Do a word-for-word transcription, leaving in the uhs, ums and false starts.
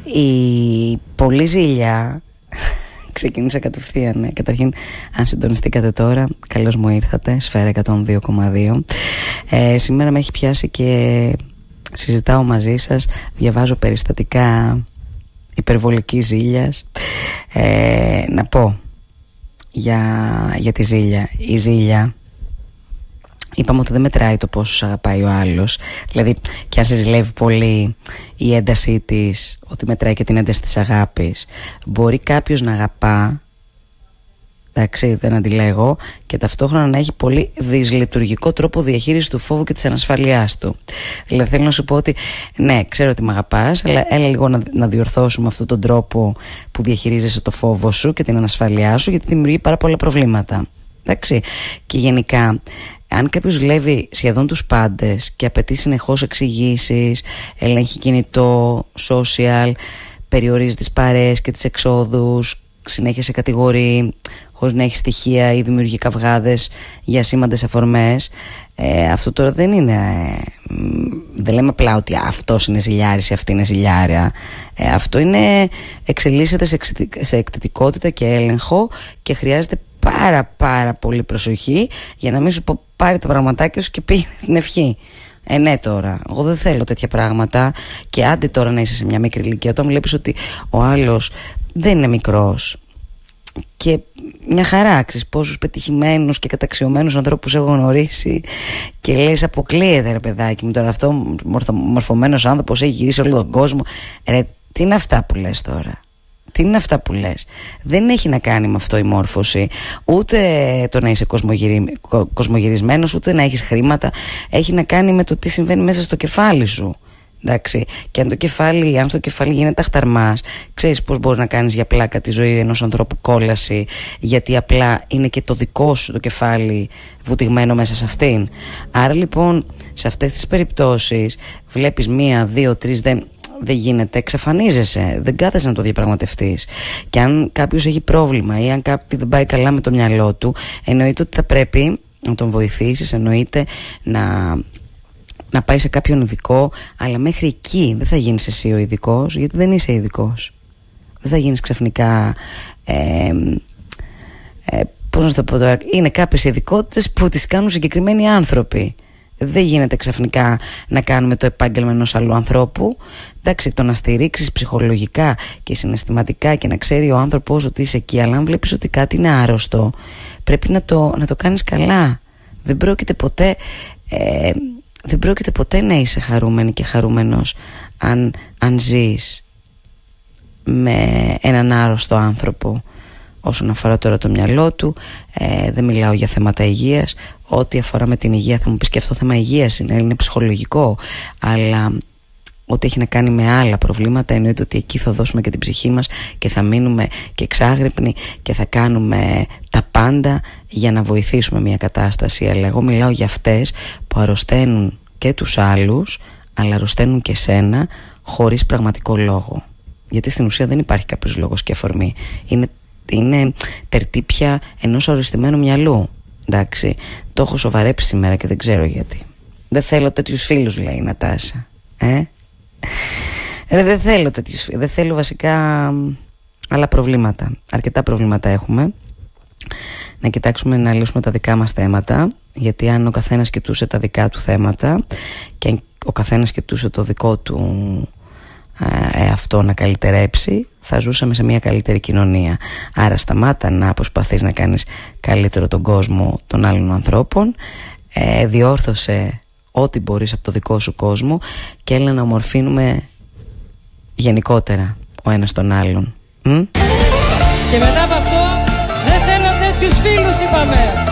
Η πολλή ζήλια ξεκίνησα κατευθείαν, ναι. Καταρχήν, αν συντονιστήκατε τώρα, καλώς μου ήρθατε, Σφαίρα εκατόν δύο κόμμα δύο. ε, Σήμερα με έχει πιάσει και συζητάω μαζί σας, διαβάζω περιστατικά υπερβολικής ζήλιας. ε, Να πω για, για τη ζήλια. Η ζήλια, είπαμε ότι δεν μετράει το πόσο σ' αγαπάει ο άλλος. Δηλαδή, και αν σε ζηλεύει πολύ η έντασή της, ότι μετράει και την ένταση της αγάπης. Μπορεί κάποιος να αγαπά, εντάξει, δεν αντιλέγω, και ταυτόχρονα να έχει πολύ δυσλειτουργικό τρόπο διαχείρισης του φόβου και της ανασφαλείας του. Δηλαδή, θέλω να σου πω ότι ναι, ξέρω ότι με αγαπάς, αλλά έλα λίγο να, να διορθώσουμε αυτόν τον τρόπο που διαχειρίζεσαι το φόβο σου και την ανασφαλειά σου, γιατί δημιουργεί πάρα πολλά προβλήματα. Εντάξει. Και γενικά, αν κάποιος ζηλεύει σχεδόν τους πάντες και απαιτεί συνεχώς εξηγήσεις, ελέγχει κινητό, social, περιορίζει τις παρέες και τις εξόδους, συνέχεια σε κατηγορεί χωρίς να έχει στοιχεία ή δημιουργεί καυγάδες για σήμαντες αφορμές, ε, αυτό τώρα δεν είναι, ε, δεν λέμε απλά ότι αυτός είναι ζηλιάρης ή αυτή είναι ζηλιάρια. ε, Αυτό είναι, εξελίσσεται σε, σε εκτιτικότητα και έλεγχο και χρειάζεται πάρα πάρα πολύ προσοχή για να μην σου πω πάρει τα πραγματάκια σου και πήγαινε στην ευχή. Ε ναι, τώρα, εγώ δεν θέλω τέτοια πράγματα. Και άντε τώρα να είσαι σε μια μικρή ηλικία, όταν βλέπεις ότι ο άλλος δεν είναι μικρός και μια χαρά, ξέρεις πόσους πετυχημένους και καταξιωμένους ανθρώπους έχω γνωρίσει, και λες αποκλείεται ρε παιδάκι μου, τώρα αυτό μορφω, μορφωμένος άνθρωπος έχει γυρίσει όλο τον κόσμο. Ρε, τι είναι αυτά που λες τώρα? Τι είναι αυτά που λες? Δεν έχει να κάνει με αυτό η μόρφωση, ούτε το να είσαι κοσμογυρι... κοσμογυρισμένος, ούτε να έχεις χρήματα. Έχει να κάνει με το τι συμβαίνει μέσα στο κεφάλι σου. Εντάξει. Και αν το κεφάλι, αν στο κεφάλι γίνεται αχταρμάς, ξέρεις πώς μπορείς να κάνεις για πλάκα τη ζωή ενός ανθρώπου κόλαση, γιατί απλά είναι και το δικό σου το κεφάλι βουτυγμένο μέσα σε αυτήν. Άρα λοιπόν, σε αυτές τις περιπτώσεις βλέπεις μία, δύο, τρεις, δεν... δεν γίνεται, εξαφανίζεσαι, δεν κάθεσαι να το διαπραγματευτείς. Και αν κάποιος έχει πρόβλημα ή αν κάτι δεν πάει καλά με το μυαλό του, εννοείται ότι θα πρέπει να τον βοηθήσεις, εννοείται να, να πάει σε κάποιον ειδικό, αλλά μέχρι εκεί δεν θα γίνεις εσύ ο ειδικός, γιατί δεν είσαι ειδικός. Δεν θα γίνεις ξαφνικά ε, ε, πώς να το πω τώρα, είναι κάποιες ειδικότητες που τις κάνουν συγκεκριμένοι άνθρωποι. Δεν γίνεται ξαφνικά να κάνουμε το επάγγελμα ενός άλλου ανθρώπου. Εντάξει, το να στηρίξεις ψυχολογικά και συναισθηματικά και να ξέρει ο άνθρωπος ότι είσαι εκεί, αλλά αν βλέπεις ότι κάτι είναι άρρωστο, πρέπει να το, να το κάνεις καλά. Δεν πρόκειται ποτέ, ε, δεν πρόκειται ποτέ να είσαι χαρούμενη και χαρούμενος αν, αν ζεις με έναν άρρωστο άνθρωπο. Όσον αφορά τώρα το μυαλό του, ε, δεν μιλάω για θέματα υγείας. Ό,τι αφορά με την υγεία θα μου πεις και αυτό θέμα υγείας είναι, είναι ψυχολογικό. Αλλά ό,τι έχει να κάνει με άλλα προβλήματα, εννοείται ότι εκεί θα δώσουμε και την ψυχή μας και θα μείνουμε και εξάγρυπνοι και θα κάνουμε τα πάντα για να βοηθήσουμε μια κατάσταση. Αλλά εγώ μιλάω για αυτές που αρρωσταίνουν και τους άλλους, αλλά αρρωσταίνουν και σένα χωρίς πραγματικό λόγο. Γιατί στην ουσία δεν υπάρχει κάποιος λόγος και αφορμή. Είναι Είναι τερτύπια ενός αρρωστημένου μυαλού. Εντάξει, το έχω σοβαρέψει σήμερα και δεν ξέρω γιατί. Δεν θέλω τέτοιους φίλους, λέει η Νατάσα. Ε? Ρε, δεν θέλω τέτοιους φίλους. Δεν θέλω βασικά άλλα προβλήματα. Αρκετά προβλήματα έχουμε. Να κοιτάξουμε να λύσουμε τα δικά μας θέματα. Γιατί αν ο καθένας κοιτούσε τα δικά του θέματα και ο καθένας κοιτούσε το δικό του ε, αυτό να καλυτερέψει, θα ζούσαμε σε μια καλύτερη κοινωνία. Άρα σταμάτα να προσπαθείς να κάνεις καλύτερο τον κόσμο των άλλων ανθρώπων, ε, διόρθωσε ό,τι μπορείς από το δικό σου κόσμο και έλα να ομορφύνουμε γενικότερα ο ένας τον άλλον. Μ? Και μετά από αυτό δεν θέλω τέτοιους φίλους, είπαμε.